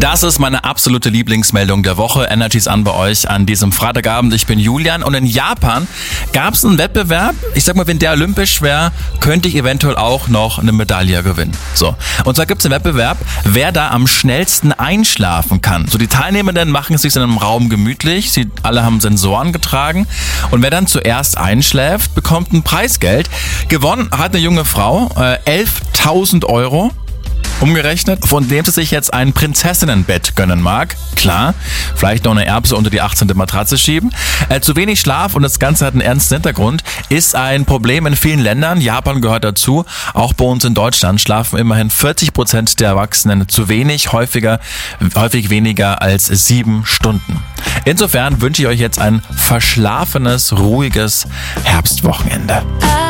Das ist meine absolute Lieblingsmeldung der Woche. Energy's an bei euch an diesem Freitagabend. Ich bin Julian und in Japan gab es einen Wettbewerb. Ich sag mal, wenn der olympisch wäre, könnte ich eventuell auch noch eine Medaille gewinnen. So. Und zwar gibt es einen Wettbewerb, wer da am schnellsten einschlafen kann. So, die Teilnehmenden machen es sich in einem Raum gemütlich. Sie alle haben Sensoren getragen. Und wer dann zuerst einschläft, bekommt ein Preisgeld. Gewonnen hat eine junge Frau, 11.000 Euro. Umgerechnet, von dem sie sich jetzt ein Prinzessinnenbett gönnen mag. Klar, vielleicht noch eine Erbse unter die 18. Matratze schieben. Zu wenig Schlaf, und das Ganze hat einen ernsten Hintergrund, ist ein Problem in vielen Ländern. Japan gehört dazu. Auch bei uns in Deutschland schlafen immerhin 40% der Erwachsenen zu wenig, häufig weniger als 7 Stunden. Insofern wünsche ich euch jetzt ein verschlafenes, ruhiges Herbstwochenende.